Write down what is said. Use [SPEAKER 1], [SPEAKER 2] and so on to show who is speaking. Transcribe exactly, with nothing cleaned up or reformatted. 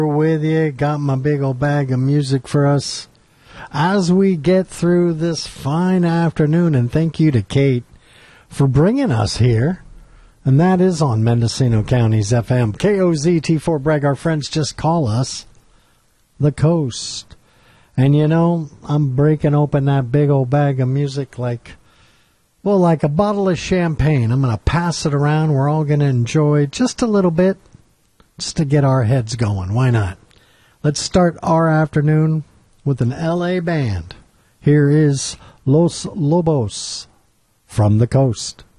[SPEAKER 1] With you, got my big old bag of music for us as we get through this fine afternoon, and thank you to Kate for bringing us here, and that is on Mendocino County's F M K O Z T four Bragg. Our friends just call us the Coast, and you know, I'm breaking open that big old bag of music like, well, like a bottle of champagne. I'm going to pass it around. We're all going to enjoy just a little bit, just to get our heads going. Why not? Let's start our afternoon with an L A band. Here is Los Lobos from the Coast.